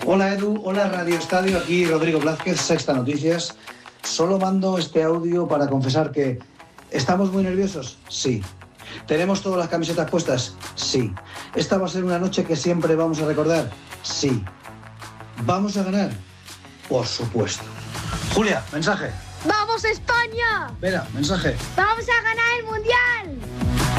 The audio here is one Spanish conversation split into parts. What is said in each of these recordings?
Hola Edu, hola Radio Estadio, aquí Rodrigo Blázquez, Sexta Noticias. Solo mando este audio para confesar que ¿estamos muy nerviosos? Sí. ¿Tenemos todas las camisetas puestas? Sí. ¿Esta va a ser una noche que siempre vamos a recordar? Sí. ¿Vamos a ganar? Por supuesto. Julia, mensaje. ¡Vamos España! Vera, mensaje. ¡Vamos a ganar el Mundial!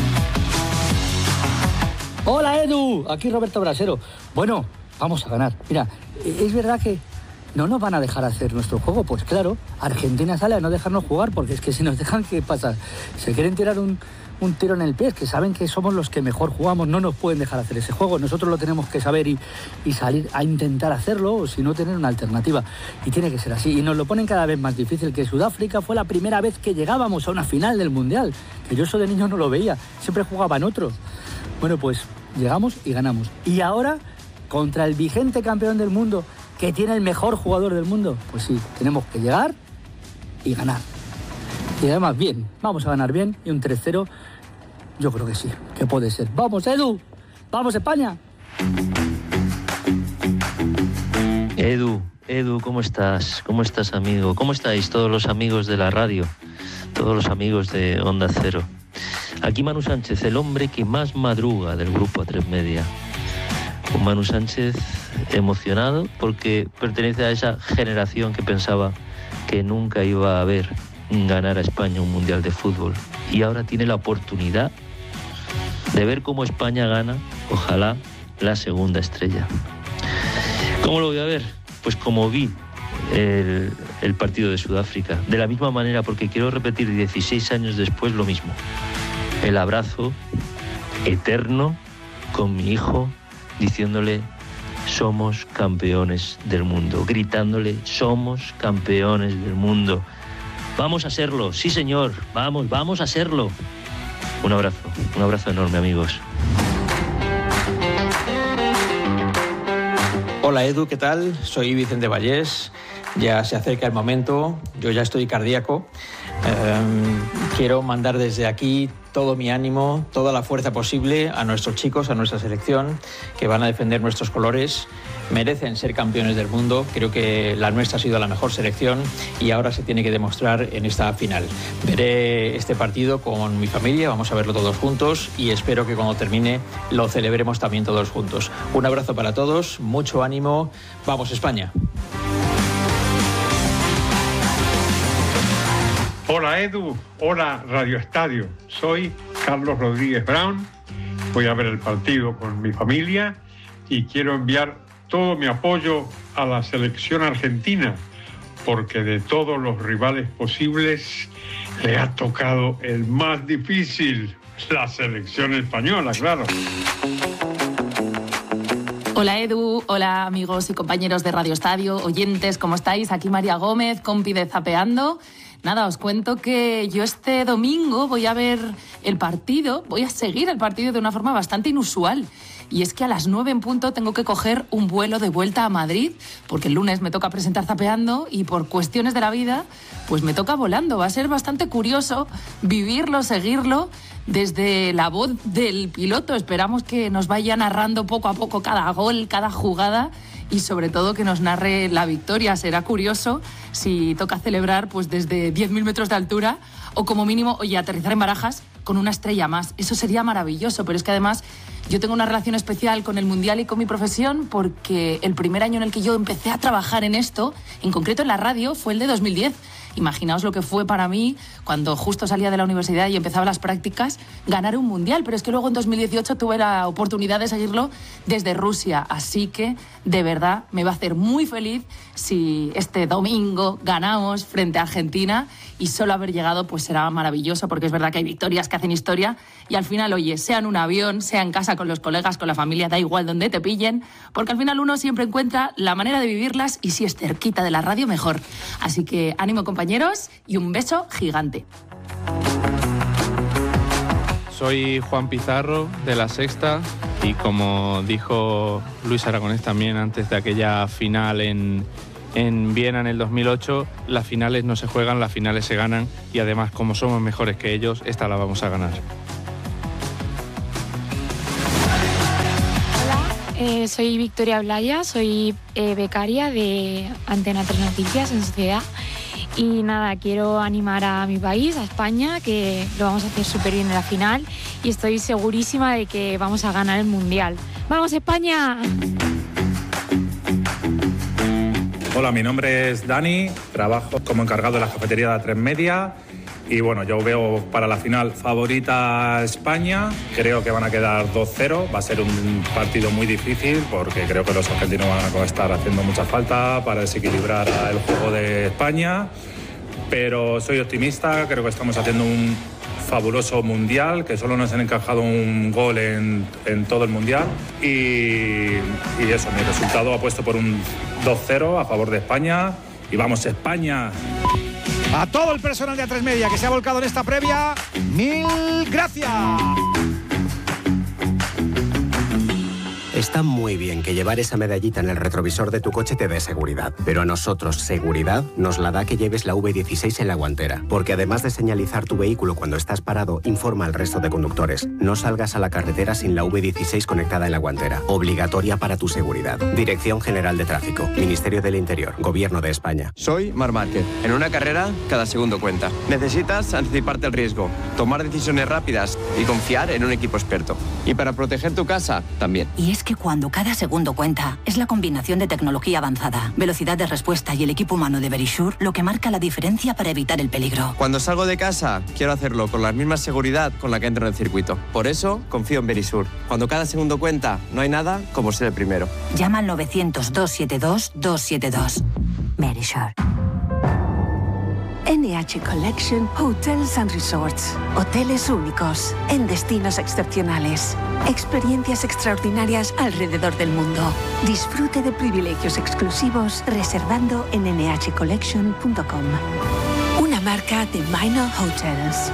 Hola Edu, aquí Roberto Brasero. Bueno, vamos a ganar. Mira, es verdad que no nos van a dejar hacer nuestro juego. Pues claro, Argentina sale a no dejarnos jugar, porque es que si nos dejan, ¿qué pasa? Se quieren tirar un tiro en el pie, es que saben que somos los que mejor jugamos, no nos pueden dejar hacer ese juego. Nosotros lo tenemos que saber y salir a intentar hacerlo, o si no, tener una alternativa. Y tiene que ser así. Y nos lo ponen cada vez más difícil, que Sudáfrica fue la primera vez que llegábamos a una final del Mundial, que yo eso de niño no lo veía, siempre jugaban otros. Bueno, pues llegamos y ganamos. Y ahora, contra el vigente campeón del mundo, que tiene el mejor jugador del mundo, pues sí, tenemos que llegar y ganar. Y además, bien, vamos a ganar bien, y un 3-0, yo creo que sí, que puede ser. ¡Vamos, Edu! ¡Vamos, España! Edu, ¿cómo estás? ¿Cómo estás, amigo? ¿Cómo estáis todos los amigos de la radio? Todos los amigos de Onda Cero. Aquí Manu Sánchez, el hombre que más madruga del grupo A3 Media. Un Manu Sánchez emocionado porque pertenece a esa generación que pensaba que nunca iba a ver ganar a España un Mundial de Fútbol. Y ahora tiene la oportunidad de ver cómo España gana, ojalá, la segunda estrella. ¿Cómo lo voy a ver? Pues como vi el partido de Sudáfrica. De la misma manera, porque quiero repetir 16 años después lo mismo. El abrazo eterno con mi hijo, diciéndole: somos campeones del mundo, gritándole: somos campeones del mundo. Vamos a serlo, sí señor, vamos a serlo. Un abrazo enorme, amigos. Hola Edu, ¿qué tal? Soy Vicente Vallés, ya se acerca el momento, yo ya estoy cardíaco. Quiero mandar desde aquí todo mi ánimo, toda la fuerza posible a nuestros chicos, a nuestra selección, que van a defender nuestros colores. Merecen ser campeones del mundo, creo que la nuestra ha sido la mejor selección y ahora se tiene que demostrar en esta final. Veré este partido con mi familia, vamos a verlo todos juntos y espero que cuando termine lo celebremos también todos juntos. Un abrazo para todos, mucho ánimo, ¡vamos España! Hola Edu, hola Radio Estadio, soy Carlos Rodríguez Brown, voy a ver el partido con mi familia y quiero enviar todo mi apoyo a la selección argentina, porque de todos los rivales posibles le ha tocado el más difícil, la selección española, claro. Hola Edu, hola amigos y compañeros de Radio Estadio, oyentes, ¿cómo estáis? Aquí María Gómez, compi de Zapeando. Nada, os cuento que yo este domingo voy a ver el partido, voy a seguir el partido de una forma bastante inusual. Y es que a las 9 en punto tengo que coger un vuelo de vuelta a Madrid, porque el lunes me toca presentar Zapeando y por cuestiones de la vida, pues me toca volando. Va a ser bastante curioso vivirlo, seguirlo desde la voz del piloto. Esperamos que nos vaya narrando poco a poco cada gol, cada jugada y sobre todo que nos narre la victoria. Será curioso si toca celebrar pues desde 10.000 metros de altura o como mínimo, oye, aterrizar en Barajas con una estrella más. Eso sería maravilloso, pero es que además yo tengo una relación especial con el Mundial y con mi profesión porque el primer año en el que yo empecé a trabajar en esto, en concreto en la radio, fue el de 2010. Imaginaos lo que fue para mí cuando justo salía de la universidad y empezaba las prácticas, ganar un Mundial. Pero es que luego en 2018 tuve la oportunidad de seguirlo desde Rusia. Así que, de verdad, me va a hacer muy feliz si este domingo ganamos frente a Argentina. Y solo haber llegado pues será maravilloso, porque es verdad que hay victorias que hacen historia. Y al final, oye, sea en un avión, sea en casa con los colegas, con la familia, da igual donde te pillen, porque al final uno siempre encuentra la manera de vivirlas y si es cerquita de la radio, mejor. Así que ánimo, compañeros, y un beso gigante. Soy Juan Pizarro, de La Sexta, y como dijo Luis Aragonés también antes de aquella final en Viena en el 2008, las finales no se juegan, las finales se ganan, y además, como somos mejores que ellos, esta la vamos a ganar. soy Victoria Blaya, soy becaria de Antena 3 Noticias en Sociedad. Y nada, quiero animar a mi país, a España, que lo vamos a hacer súper bien en la final. Y estoy segurísima de que vamos a ganar el Mundial. ¡Vamos, España! Hola, mi nombre es Dani, trabajo como encargado de la cafetería de A3 Media. Y bueno, yo veo para la final favorita a España. Creo que van a quedar 2-0. Va a ser un partido muy difícil porque creo que los argentinos van a estar haciendo mucha falta para desequilibrar el juego de España. Pero soy optimista, creo que estamos haciendo un fabuloso mundial, que solo nos han encajado un gol en todo el mundial. Y eso, mi resultado ha puesto por un 2-0 a favor de España. Y vamos, España. A todo el personal de A3 Media que se ha volcado en esta previa, ¡mil gracias! Está muy bien que llevar esa medallita en el retrovisor de tu coche te dé seguridad, pero a nosotros seguridad nos la da que lleves la V16 en la guantera, porque además de señalizar tu vehículo cuando estás parado, informa al resto de conductores. No salgas a la carretera sin la V16 conectada en la guantera, obligatoria para tu seguridad. Dirección General de Tráfico, Ministerio del Interior, Gobierno de España. Soy Marc Márquez. En una carrera, cada segundo cuenta. Necesitas anticiparte al riesgo, tomar decisiones rápidas y confiar en un equipo experto. Y para proteger tu casa, también. Y es que cuando cada segundo cuenta, es la combinación de tecnología avanzada, velocidad de respuesta y el equipo humano de Verisure lo que marca la diferencia para evitar el peligro. Cuando salgo de casa, quiero hacerlo con la misma seguridad con la que entro en el circuito. Por eso, confío en Verisure. Cuando cada segundo cuenta, no hay nada como ser el primero. Llama al 900-272-272. Verisure. NH Collection Hotels and Resorts. Hoteles únicos, en destinos excepcionales. Experiencias extraordinarias alrededor del mundo. Disfrute de privilegios exclusivos reservando en nhcollection.com. Una marca de Minor Hotels.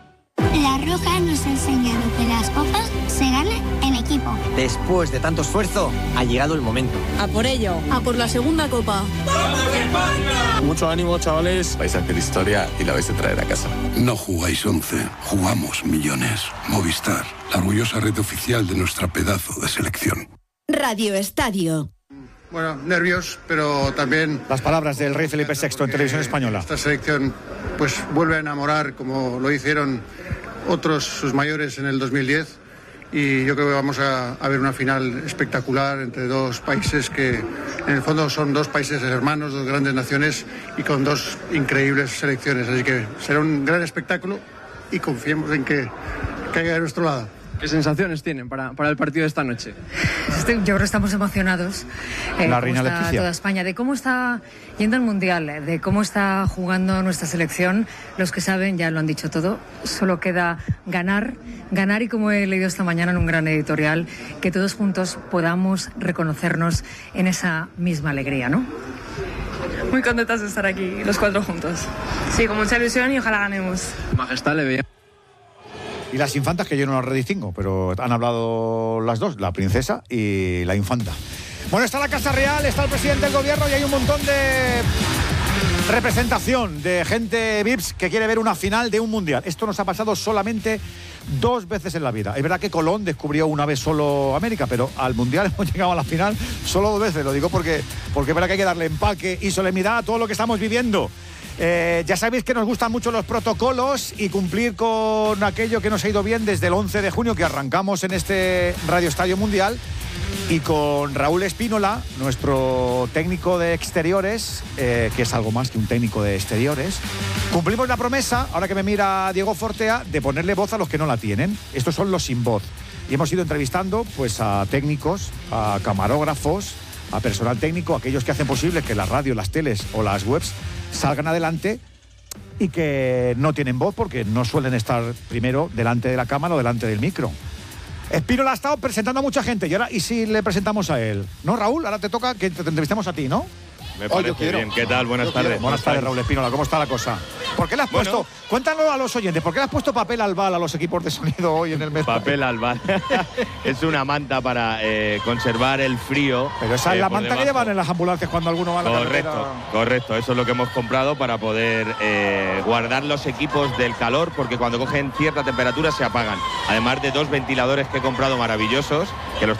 La Roja nos ha enseñado que las cosas se ganan en equipo. Después de tanto esfuerzo, ha llegado el momento. A por ello, a por la segunda copa. ¡Vamos, España! Mucho ánimo, chavales. Vais a hacer historia y la vais a traer a casa. No jugáis 11, jugamos millones. Movistar, la orgullosa red oficial de nuestra pedazo de selección. Radio Estadio. Bueno, nervios, pero también... Las palabras del rey Felipe VI en Televisión Española. Esta selección pues vuelve a enamorar, como lo hicieron otros sus mayores en el 2010, y yo creo que vamos a ver una final espectacular entre dos países que en el fondo son dos países hermanos, dos grandes naciones y con dos increíbles selecciones, así que será un gran espectáculo y confiemos en que caiga de nuestro lado. ¿Qué sensaciones tienen para el partido de esta noche? Yo creo que estamos emocionados. La reina Leticia. Toda España, de cómo está yendo el Mundial, de cómo está jugando nuestra selección. Los que saben ya lo han dicho todo. Solo queda ganar y, como he leído esta mañana en un gran editorial, que todos juntos podamos reconocernos en esa misma alegría, ¿no? Muy contentas de estar aquí, los cuatro juntos. Sí, con mucha ilusión y ojalá ganemos. Majestad, le veía. Y las infantas, que yo no las redistingo, pero han hablado las dos, la princesa y la infanta. Bueno, está la Casa Real, está el presidente del gobierno y hay un montón de representación de gente VIPs que quiere ver una final de un mundial. Esto nos ha pasado solamente 2 veces en la vida. Es verdad que Colón descubrió una vez solo América, pero al mundial hemos llegado a la final solo 2 veces. Lo digo porque es verdad que hay que darle empaque y solemnidad a todo lo que estamos viviendo. Ya sabéis que nos gustan mucho los protocolos y cumplir con aquello que nos ha ido bien desde el 11 de junio que arrancamos en este Radio Estadio Mundial, y con Raúl Espínola, nuestro técnico de exteriores, que es algo más que un técnico de exteriores, cumplimos la promesa, ahora que me mira Diego Fortea, de ponerle voz a los que no la tienen. Estos son los sin voz. Y hemos ido entrevistando pues a técnicos, a camarógrafos, a personal técnico, a aquellos que hacen posible que la radio, las teles o las webs salgan adelante y que no tienen voz porque no suelen estar primero delante de la cámara o delante del micro. Espínola ha estado presentando a mucha gente y si le presentamos a él, ¿no, Raúl? Ahora te toca que te entrevistemos a ti, ¿no? Me parece bien. ¿Qué tal? Buenas tardes. Buenas tardes, Raúl Espínola. ¿Cómo está la cosa? ¿Por qué le has puesto, cuéntanos a los oyentes, ¿por qué le has puesto papel albal a los equipos de sonido hoy en el mes? Papel albal. Es una manta para conservar el frío. Pero esa es la manta que llevan en las ambulancias cuando alguno va a la carretera. Correcto. Eso es lo que hemos comprado para poder guardar los equipos del calor, porque cuando cogen cierta temperatura se apagan. Además de 2 ventiladores que he comprado maravillosos, que los